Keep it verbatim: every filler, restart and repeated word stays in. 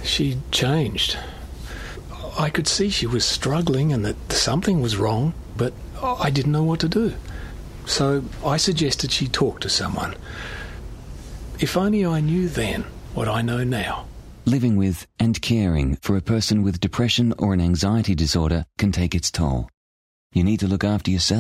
She changed. I could see she was struggling and that something was wrong, but I didn't know what to do. So I suggested she talk to someone. If only I knew then what I know now. Living with and caring for a person with depression or an anxiety disorder can take its toll. You need to look after yourself.